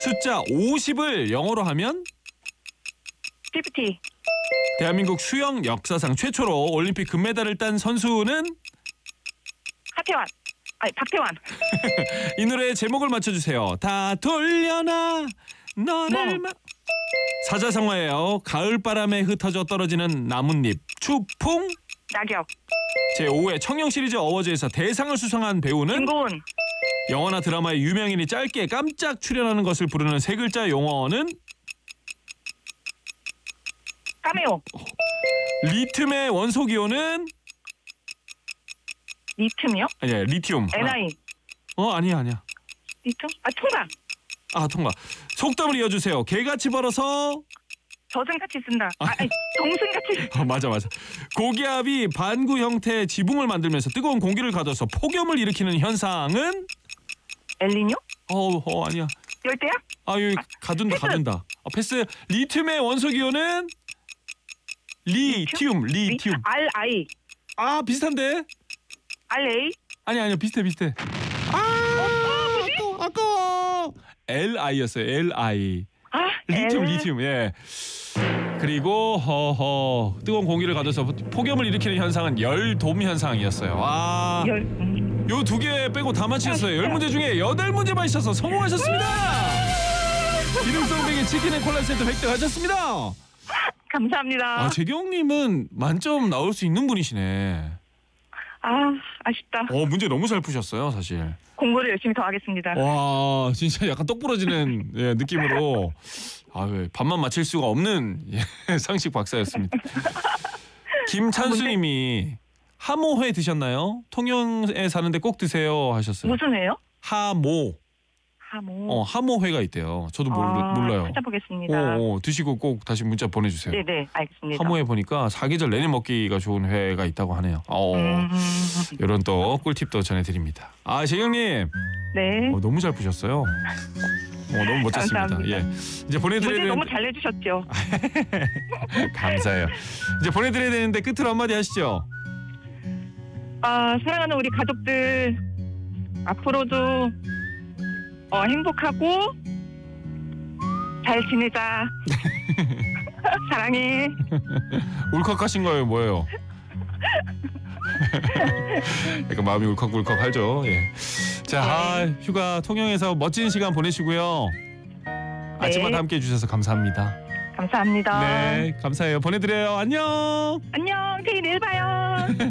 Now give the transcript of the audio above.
숫자 50을 영어로 하면 50. 대한민국 수영 역사상 최초로 올림픽 금메달을 딴 선수는 하태환. 아니, 박태환. 이 노래의 제목을 맞춰주세요. 다 돌려놔 너를 뭐? 사자성어예요. 가을바람에 흩어져 떨어지는 나뭇잎 추풍. 낙엽. 제5회 청룡 시리즈 어워즈에서 대상을 수상한 배우는 김고은. 영화나 드라마의 유명인이 짧게 깜짝 출연하는 것을 부르는 세 글자 용어는 카메오. 리튬의 원소기호는 리튬이요? 아니야 리튬. NI. 아니야. 리튬? 아, 통과. 통과. 속담을 이어주세요. 개같이 벌어서 저승같이 쓴다. 아니, 정승같이. 맞아. 고기압이 반구 형태의 지붕을 만들면서 뜨거운 공기를 가둬서 폭염을 일으키는 현상은 엘니뇨? 아니야. 열대야? 여기 가둔다. 패스. 리튬의 원소기호는 리튬. RI. 비슷한데? RA? 아니야 비슷해. 아까워. LI였어요. LI. 리튬. 예. 그리고 뜨거운 공기를 가둬서 폭염을 일으키는 현상은 열돔 현상이었어요. 와. 요 두 개 빼고 다 맞히셨어요. 10문제 중에 8문제 맞히셔서 성공하셨습니다. 기능성 베개 치킨 앤 콜라 세트 획득하셨습니다. 감사합니다. 재경님은 만점 나올 수 있는 분이시네. 아쉽다. 문제 너무 잘 푸셨어요, 사실. 공부를 열심히 더 하겠습니다. 와, 진짜 약간 똑 부러지는 느낌으로 반만 맞힐 수가 없는 상식 박사였습니다. 김찬수님이 하모회 드셨나요? 통영에 사는데 꼭 드세요 하셨어요. 무슨 회요? 하모. 하모회가 있대요. 저도 몰라요. 찾아보겠습니다. 드시고 꼭 다시 문자 보내주세요. 네네, 알겠습니다. 하모회 보니까 사계절 내내 먹기가 좋은 회가 있다고 하네요. 이런 또 꿀팁도 전해드립니다. 재경님. 네. 너무 잘 푸셨어요. 너무 멋졌습니다. 감사합니다. 예, 이제 보내드려야 문제 되는데 너무 잘 내주셨죠. 감사해요. 이제 보내드려야 되는데 끝으로 한마디 하시죠. 사랑하는 우리 가족들 앞으로도 행복하고 잘 지내자. 사랑해. 울컥하신 거예요, 뭐예요? 약간 마음이 울컥울컥하죠. 예. 자, 휴가 통영에서 멋진 시간 보내시고요. 아침마다 함께 해주셔서 감사합니다. 감사합니다. 네, 감사해요. 보내드려요. 안녕. 안녕. 저희 내일 봐요.